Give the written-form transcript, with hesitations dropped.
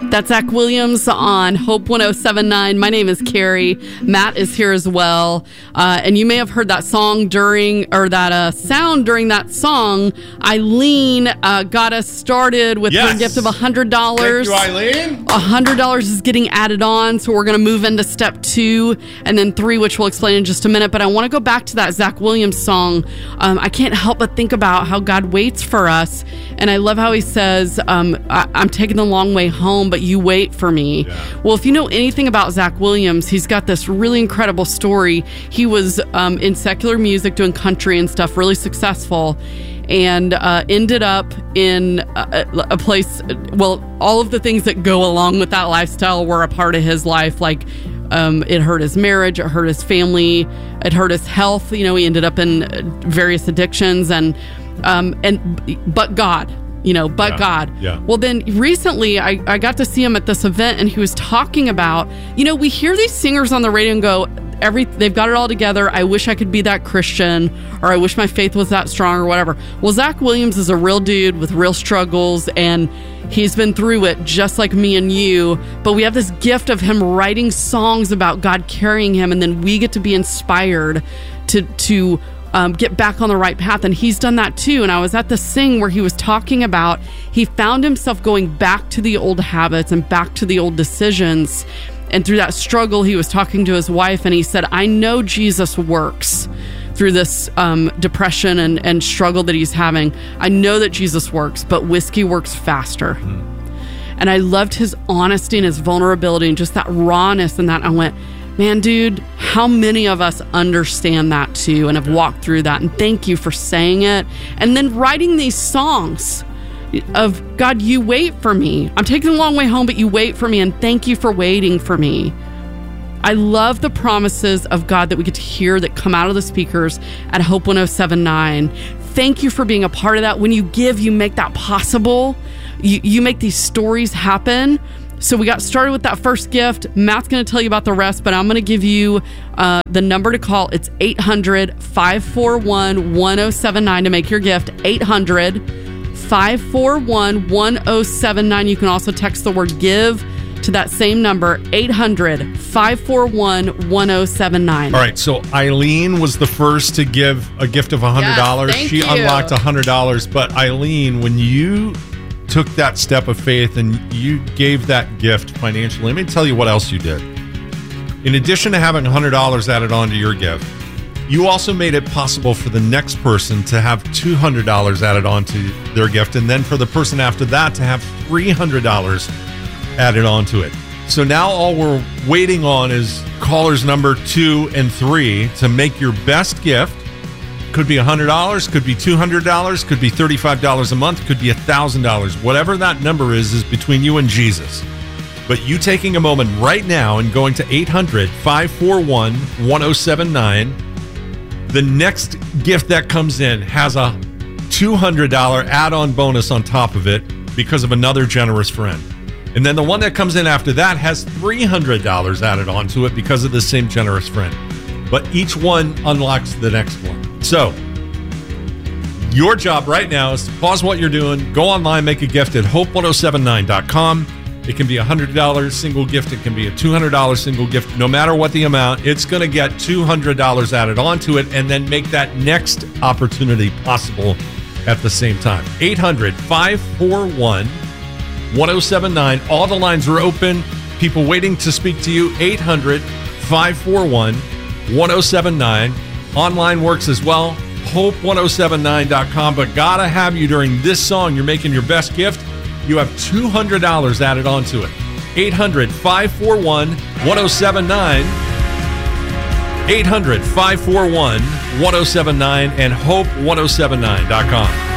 That's Zach Williams on Hope 1079. My name is Carrie. Matt is here as well. And you may have heard that song sound during that song. Eileen got us started with her gift of $100. Thank you, Eileen. $100 is getting added on, so we're going to move into step 2 and then 3, which we'll explain in just a minute. But I want to go back to that Zach Williams song. I can't help but think about how God waits for us. And I love how he says, I'm taking the long way home, but you wait for me. Yeah. Well, if you know anything about Zach Williams, he's got this really incredible story. He was in secular music, doing country and stuff, really successful, and ended up in a place, well, all of the things that go along with that lifestyle were a part of his life. Like, it hurt his marriage, it hurt his family, it hurt his health. You know, he ended up in various addictions but God. God. Yeah. Well, then recently I got to see him at this event, and he was talking about, we hear these singers on the radio and go, they've got it all together. I wish I could be that Christian, or I wish my faith was that strong, or whatever. Well, Zach Williams is a real dude with real struggles, and he's been through it just like me and you. But we have this gift of him writing songs about God carrying him, and then we get to be inspired to get back on the right path. And he's done that too. And I was at the Sing where he was talking about, he found himself going back to the old habits and back to the old decisions. And through that struggle, he was talking to his wife, and he said, I know Jesus works through this depression and struggle that he's having. I know that Jesus works, but whiskey works faster. And I loved his honesty and his vulnerability and just that rawness and that. I went, man, dude, how many of us understand that too and have walked through that? And thank you for saying it. And then writing these songs of, God, you wait for me. I'm taking a long way home, but you wait for me. And thank you for waiting for me. I love the promises of God that we get to hear that come out of the speakers at Hope 1079. Thank you for being a part of that. When you give, you make that possible. You make these stories happen. So we got started with that first gift. Matt's going to tell you about the rest, but I'm going to give you the number to call. It's 800-541-1079 to make your gift. 800-541-1079. You can also text the word give to that same number, 800-541-1079. All right, so Eileen was the first to give a gift of $100. Yes, she unlocked $100. But Eileen, when you took that step of faith and you gave that gift financially, let me tell you what else you did. In addition to having $100 added on to your gift, you also made it possible for the next person to have $200 added on to their gift, and then for the person after that to have $300 added on to it. So now all we're waiting on is callers number 2 and 3 to make your best gift. Could be $100, could be $200, could be $35 a month, could be $1,000. Whatever that number is between you and Jesus. But you taking a moment right now and going to 800-541-1079. The next gift that comes in has a $200 add-on bonus on top of it because of another generous friend. And then the one that comes in after that has $300 added onto it because of the same generous friend. But each one unlocks the next one. So, your job right now is to pause what you're doing, go online, make a gift at hope1079.com. It can be a $100 single gift. It can be a $200 single gift. No matter what the amount, it's going to get $200 added onto it, and then make that next opportunity possible at the same time. 800-541-1079. All the lines are open. People waiting to speak to you. 800-541-1079. Online works as well. Hope1079.com. But gotta have you during this song. You're making your best gift. You have $200 added onto it. 800-541-1079. 800-541-1079 and hope1079.com.